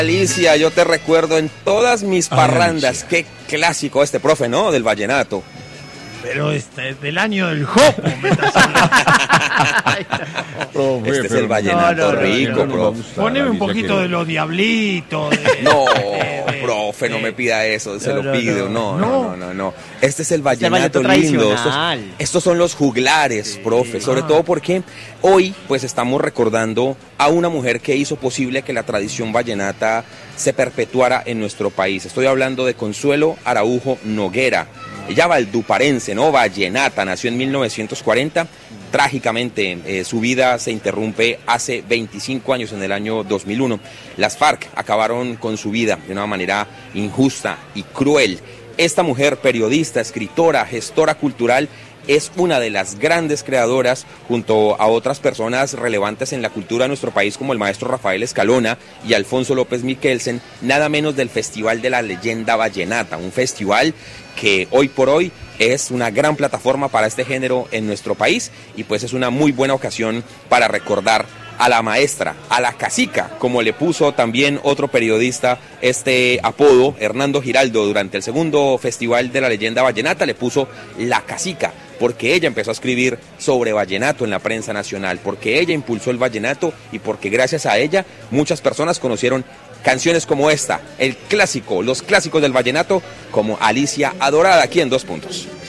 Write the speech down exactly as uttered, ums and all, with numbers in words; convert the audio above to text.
Alicia, yo te recuerdo en todas mis parrandas. Ay, Qué clásico este profe, ¿no? Del vallenato. Pero este es del año del Jopo, me estás hablando. Ay, no. Profe, este es el vallenato no, no, no, rico, no, no, profe. Poneme un poquito de los diablitos. De, No, de, de, profe, no de, me pida eso, se no, lo no, pido. no. No, no, no, no, no. Este es el vallenato, vallenato lindo. Estos, tradicional. estos son los juglares, Sí. profe. Sobre Ah. todo porque hoy, pues, estamos recordando a una mujer que hizo posible que la tradición vallenata se perpetuara en nuestro país. Estoy hablando de Consuelo Araujo Noguera. Ella valduparense, ¿no? Vallenata, nació en mil novecientos cuarenta. Trágicamente, eh, su vida se interrumpe hace veinticinco años, en el año dos mil uno. Las FARC acabaron con su vida de una manera injusta y cruel. Esta mujer, periodista, escritora, gestora cultural, es una de las grandes creadoras, junto a otras personas relevantes en la cultura de nuestro país, como el maestro Rafael Escalona y Alfonso López Miquelsen, nada menos del Festival de la Leyenda Vallenata, un festival que hoy por hoy es una gran plataforma para este género en nuestro país, y pues es una muy buena ocasión para recordar a la maestra, a la cacica, como le puso también otro periodista este apodo, Hernando Giraldo, durante el segundo Festival de la Leyenda Vallenata, le puso la cacica, porque ella empezó a escribir sobre vallenato en la prensa nacional, porque ella impulsó el vallenato y porque gracias a ella muchas personas conocieron canciones como esta, el clásico, los clásicos del vallenato, como Alicia Adorada, aquí en Dos Puntos.